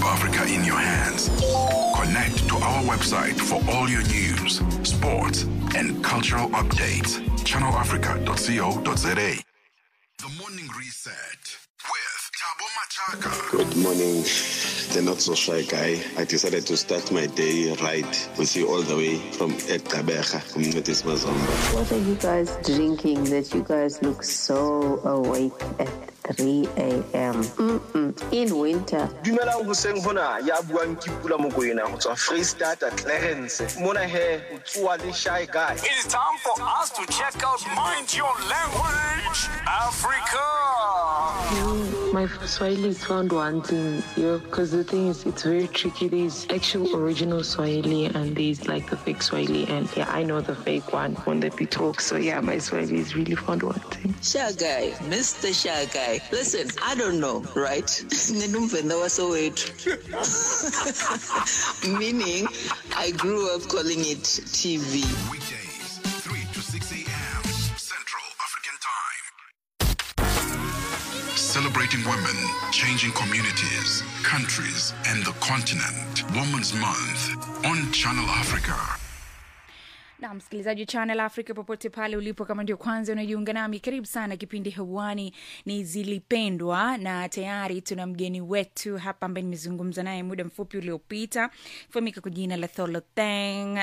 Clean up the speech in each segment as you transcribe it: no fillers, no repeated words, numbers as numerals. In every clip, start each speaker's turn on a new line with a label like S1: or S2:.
S1: Africa in your hands. Connect to our website for all your news, sports, and cultural updates. channelafrica.co.za. The Morning Reset with Thabo Machaka.
S2: Good morning, the not so shy guy. I decided to start my day right with you all the way from Ekabeja, from Metis Mazomba.
S3: What are you guys drinking that you guys look so awake at 3 a.m.? In winter.
S4: Dumela go seng hona ya buang ke Pula Mokoena go tswa Freestata Clarence. Mona he o tswa le shy guy.
S5: It is time for us to check out Mind Your Language Africa.
S6: My Swahili is found wanting, because the thing is, it's very tricky. There's actual original Swahili and there's like the fake Swahili, and yeah, I know the fake one when that we talk. So yeah, my Swahili is really found wanting.
S7: Shy guy, Mr. Shy guy. Listen, I don't know, right? Meaning, I grew up calling it TV.
S1: Weekdays, 3 to 6 a.m. Central African Time. Celebrating women, changing communities, countries, and the continent. Women's Month on Channel Africa.
S8: Na msikilizaji Channel Africa popote pale ulipo, kama ndio kwanza unajiunga nami, karibu sana. Kipindi hewani ni Zilipendwa, na tayari tuna mgeni wetu hapa ambaye nimezungumza naye muda mfupi uliopita, fahamika kwa jina la Tholotheng.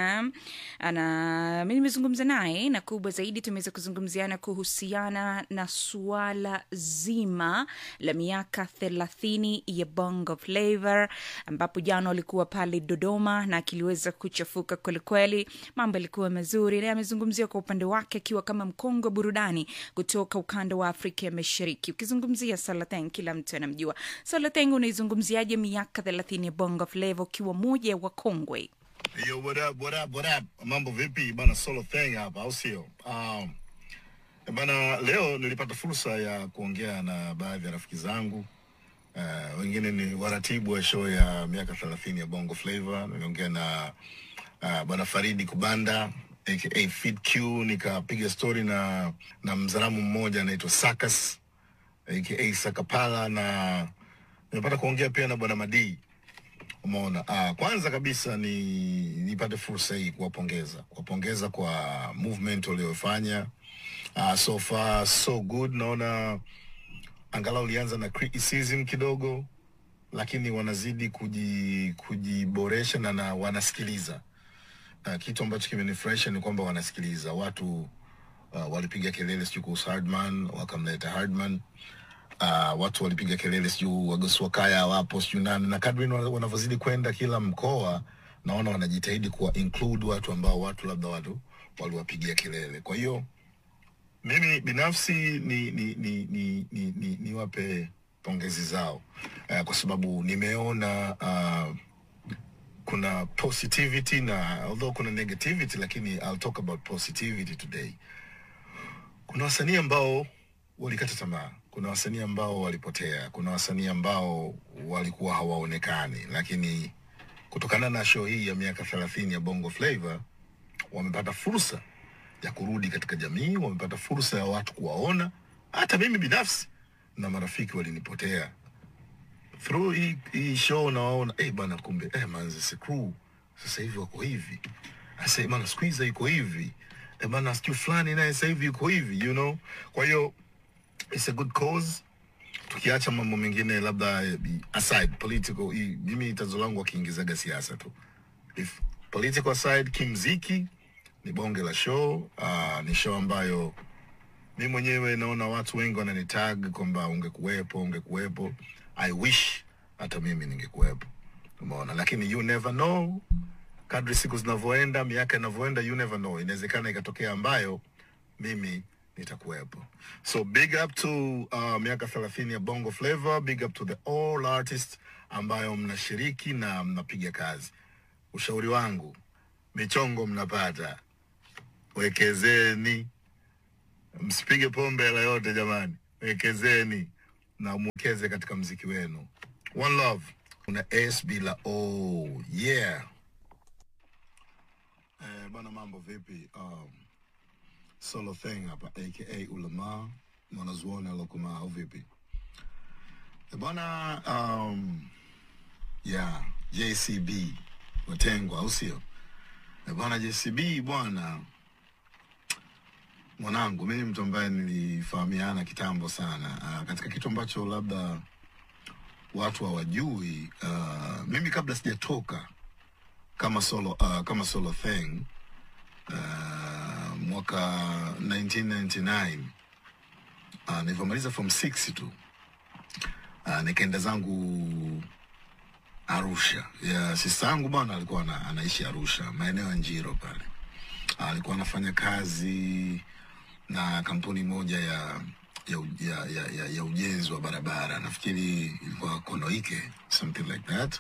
S8: Mimi nimezungumza naye, na kubwa zaidi tumeweza kuzungumziana kuhusiana na suala zima la miaka 30 ya Bongo Flava, ambapo jana walikuwa pale Dodoma na kiliweza kuchafuka kweli kweli. Mambo yalikuwa mazuri, na amezungumzia kwa upande wake akiwa kama mkongwe burudani kutoka ukanda wa Afrika ya Mashariki. Ukizungumzia Tholotheng, kila mtu anamjua. Tholotheng, unaizungumziaje miaka 30 ya Bongo Flava ukiwa moja wa kongwe?
S9: Yo, what up? Mambo vipi bana? Tholotheng hapa, au sio? Bana, leo nilipata fursa ya kuongea na baadhi ya rafiki zangu. Wengine ni waratibu wa show ya miaka 30 ya Bongo Flava. Niliongea na bwana Faridi Kubanda aka Fit Q, nikapiga story na mzalamu mmoja anaitwa Sakas aka Sakapala, na nimepata kuongea pia na bwana Madi. Umeona, kwanza kabisa nipate fursa hii kuwapongeza kwa movement waliofanya. So far so good. Naona angalau ulianza na criticism kidogo, lakini wanazidi kujiboresha na wanasikiliza. Kitu ambacho kimenifurahisha ni kwamba wanasikiliza watu. Walipiga kelele sijui kuhusu Hardman, wakamleta Hardman. Watu walipiga kelele sijui Wagoswa Kaya wapo sijui nani, na kadri wanavyozidi kwenda kila mkoa naona wanajitahidi kuwa include watu ambao labda watu waliwapigia kelele. Kwa hiyo mimi binafsi ni wape pongezi zao, kwa sababu nimeona kuna positivity, na although kuna negativity, lakini I'll talk about positivity today. Kuna wasanii ambao walikata tamaa, kuna wasanii ambao walipotea, kuna wasanii ambao walikuwa hawaonekani, lakini kutokana na show hii ya miaka 30 ya Bongo Flava wamepata fursa ya kurudi katika jamii, wamepata fursa ya watu kuwaona. Hata mimi binafsi na marafiki walinipotea through hii show, naona bana, kumbe Manzi crew sasa hivi wako hivi. Asa bana, Squeezer yuko hivi. Bana, Stu fulani naye sasa hivi yuko hivi, you know. Kwa hiyo it's a good cause. Tukiacha mambo mengine labda aside political, mimi tazo langu wakiingizaga siasa tu. If political aside, kimziki ni bonge la show. Ni show ambayo mimi mwenyewe naona watu wengi wananitag kwamba ungekuwepo. I wish hata mimi ningekuwepo. Umeona, lakini you never know. Kadri siku zinavyoenda, miaka inavyoenda, you never know. Inawezekana ikatokea ambayo mimi nitakuwepo. So big up to miaka 30 ya Bongo Flava. Big up to the all artists ambayo mnashiriki na mnapiga kazi. Ushauri wangu, michongo mnapata, wekezeni. Msipige pombe hela yote jamani. Wekezeni na mwekeze katika mziki wenu. One love. Una S bila O. Yeah. Bana, mambo vipi? Tholotheng hapa aka Ulama, mwanazuoni alokoma, au vipi? Bana, JCB Watengwa, au sio? Bwana JCB bwana, mwanangu, mimi mtu ambaye nilifahamiana kitambo sana. Katika kitu ambacho labda watu hawajui, mimi kabla sijatoka kama solo thing, mwaka 1999, nilipomaliza form 6 tu, nikaenda zangu Arusha. Ya sister yangu bwana alikuwa anaishi Arusha, maeneo ya Njiro pale. Alikuwa anafanya kazi na kampuni moja ya ujenzi wa barabara. Nafikiri ilikuwa Konoike, something like that.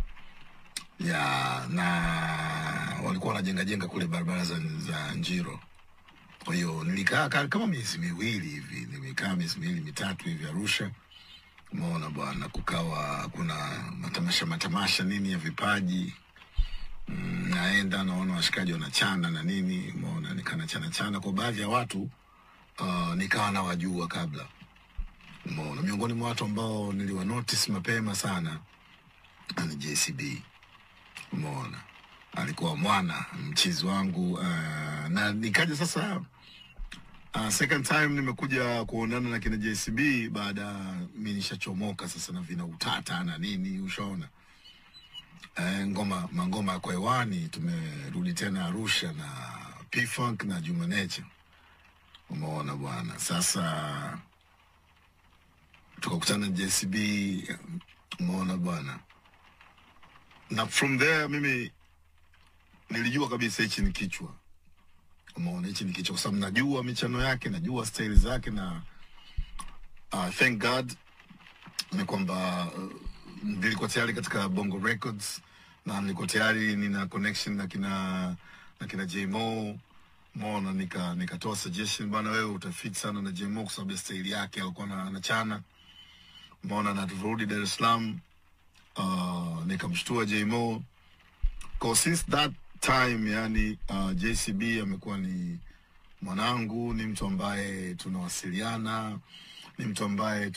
S9: Ya, na walikuwa wanajenga kule barabara za Njiro. Kwa hiyo nilikaa kama miezi miwili hivi, nimekaa miezi miwili mitatu hivi Arusha. Umeona bwana, kukawa kuna matamasha nini ya vipaji. Naenda naona washikaji wanachana na nini, umeona, nikana chana kwa baadhi ya watu, nikawa nawajua kabla. Umeona, miongoni mwa watu ambao niliwa notice mapema sana ni JCB. Umeona, alikuwa mwana mchizi wangu, na nikaja sasa second time nimekuja kuonana na kina JCB baada mimi nishachomoka sasa na vina utata na nini, ushaona. Mangoma kwa hewani, tumerudi tena Arusha na P-Funk na Juma Nature. Umeona bwana, sasa tukakutana na JCB. Umeona bwana, na from there mimi nilijua kabisa hichi ni kichwa. Umeona, hichi ni kichwa kwa sababu najua michano yake, najua style zake, na thank God ni kwamba nilikuwa tayari katika Bongo Records, na nilikuwa tayari nina connection na kina J-Mo. Umeona, nikatoa suggestion, bana wewe utafit sana na J-Mo kwa sababu style yake alikuwa anachana. Umeona, na turudi Dar es Salaam, nikamshtua J-Mo. Kwa since that time, yani JCB amekuwa ni mwanangu, ni mtu ambaye tunawasiliana, ni mtu ambaye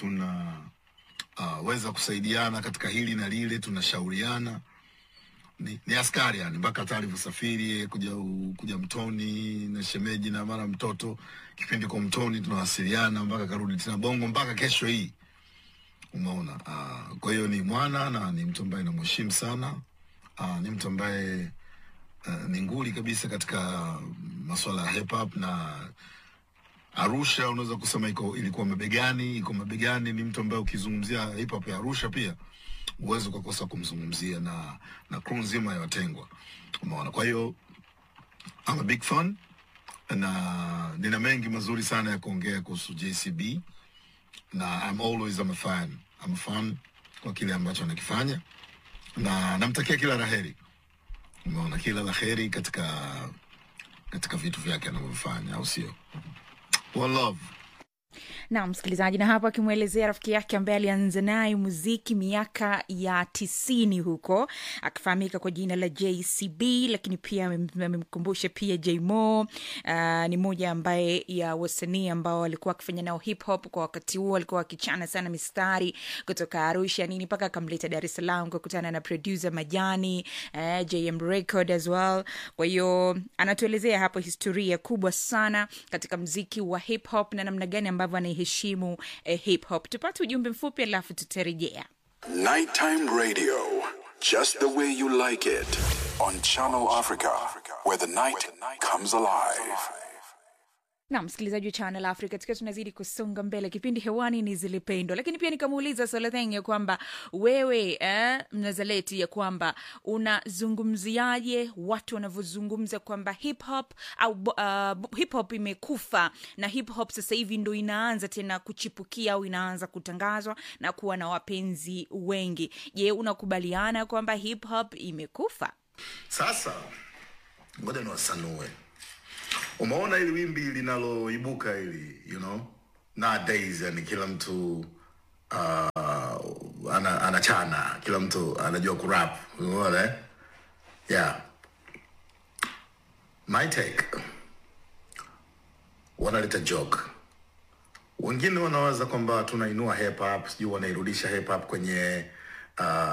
S9: weza kusaidiana katika hili na lile, tunashauriana. Ni askari yani, mpaka alivyosafiri kuja Mtoni na shemeji na mara mtoto, kipindi kwa Mtoni tunawasiliana mpaka karudi tena Bongo mpaka kesho hii. Umeona, kwa hiyo ni mwana na ni mtu ambaye namheshimu sana. Ni mtu ambaye ni nguli kabisa katika masuala ya hip hop, na Arusha unaweza kusema ilikuwa mabegani. Ni mtu ambaye ukizungumzia hip hop ya Arusha pia uwezo kukosa kumzungumzia na crew nzima ya Watengwa. Umeona, kwa hiyo I'm a big fan, na nina mengi mazuri sana ya kuongea kuhusu JCB, na I'm a fan kwa kile ambacho anakifanya, na namtakia kila laheri. Umeona, kila laheri katika vitu vyake anavyofanya, au sio? One love.
S8: Na msikilizaji, na hapa akimwelezea rafiki yake ambaye alianza naye muziki miaka ya 90 huko, akifahamika kwa jina la JCB, lakini pia amemkumbusha pia J-Mo. Ni mmoja ambaye ya wasanii ambao walikuwa wakifanya nao hip hop kwa wakati huo, walikuwa wakichana sana mistari kutoka Arusha nini mpaka akamleta Dar es Salaam kukutana na producer Majani, JM Record as well. Kwa hiyo anatuelezea hapo historia kubwa sana katika muziki wa hip hop na namna gani ambavyo anaheshimu hip hop. Tupate ujumbe mfupi alafu tutarejea.
S1: Nighttime radio, just the way you like it, on Channel Africa, where the night comes alive.
S8: Na msikilizaji wa Channel Africa, tukiwa tunazidi kusonga mbele, kipindi hewani ni Zilipendwa. Lakini pia nikamuuliza swali thing ya kwamba wewe Mnazaleti, ya kwamba unazungumziaje watu wanavyozungumza kwamba hip hop au hip hop imekufa na hip hop sasa hivi ndo inaanza tena kuchipukia au inaanza kutangazwa na kuwa na wapenzi wengi. Je, unakubaliana kwamba hip hop imekufa?
S9: Sasa ngoja niwasanue. Umeona hili wimbi linaloibuka hili, nowadays, yani kila mtu anachana, kila mtu anajua kurap, unaona yeah. My take, wanaleta joke. Wengine wanawaza kwamba tunainua hip hop, sijui wanairudisha hip hop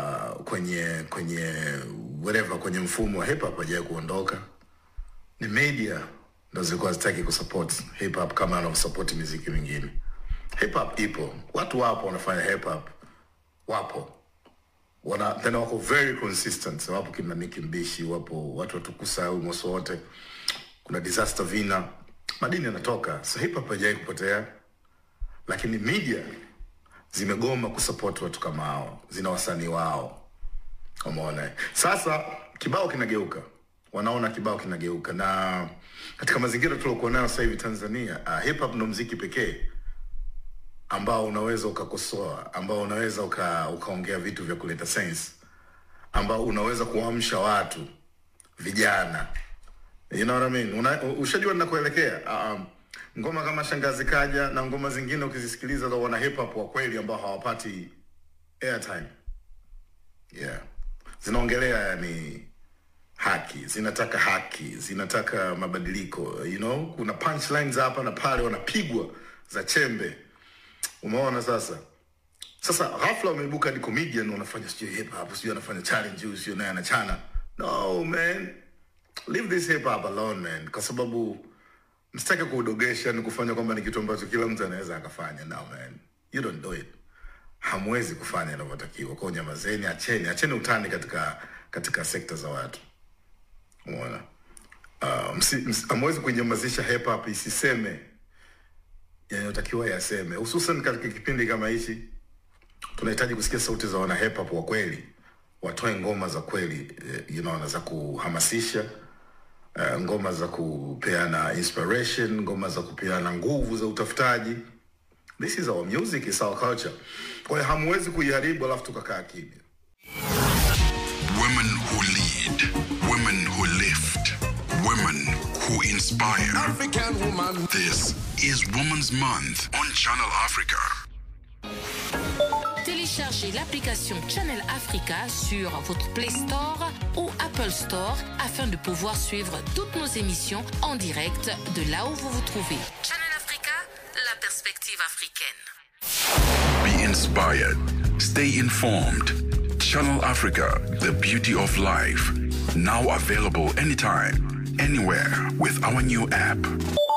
S9: kwenye whatever, kwenye mfumo wa hip hop hajawahi kuondoka. Ni media ndo zilikuwa zitaki kusupport hip hop kama wanavyosupport muziki mingine. Hip hop ipo, watu wapo wanafanya hip hop, wapo tena wako very consistent. So wapo kina Nicki Mbishi, wapo watu watukusa au moso wote, kuna Disaster Vina, madini yanatoka. So hip hop hajawahi kupotea, lakini media zimegoma kusupport watu kama hao, zina wasanii wao. Umeona? Sasa kibao kinageuka, wanaona kibao kinageuka, na katika mazingira tuliokuwa nayo sasa hivi Tanzania, hip hop ndo muziki pekee ambao unaweza ukakosoa, ambao unaweza ukaongea vitu vya kuleta sense, ambao unaweza kuamsha watu vijana. You know what I mean? Ushajua ninakoelekea? Ngoma kama Shangazi Kaja na ngoma zingine ukizisikiliza za wana hip hop wa kweli ambao hawapati airtime. Yeah. Zinaongelea yani haki, zinataka mabadiliko, you know? Kuna punchlines hapa na pale wanapigwa za chembe. Umeona sasa? Sasa ghafla umeibuka ni comedian unafanya sio hip hop, sio anafanya challenge, sio naye anachana. No man. Leave this hip hop alone man, kwa sababu msitake kuudogesha ni kufanya kwamba ni kitu ambacho kila mtu anaweza akafanya. No man. You don't do it. Hamwezi kufanya inavyotakiwa. Kwa nyamazeni, acheni utani katika sekta za watu. Umeona? Hamwezi kunyamazisha hip hop isiseme yanayotakiwa yaseme. Hususan katika kipindi kama hichi tunahitaji kusikia sauti za wana hip hop wa kweli, watoe ngoma za kweli, you know, za kuhamasisha, ngoma za kupeana inspiration, ngoma za kupeana nguvu za utafutaji. This is our music, it's our culture. Kwa hiyo hamwezi kuiharibu alafu tukakaa kimya.
S1: Women who lead, women who lift, women who inspire.
S5: African woman.
S1: This is Women's Month on Channel Africa.
S10: Téléchargez l'application Channel Africa sur votre Play Store ou Apple Store afin de pouvoir suivre toutes nos émissions en direct de là où vous vous trouvez. Channel Africa, la perspective africaine.
S1: Be inspired. Stay informed. Channel Africa, the beauty of life. Now available anytime, anywhere with our new app.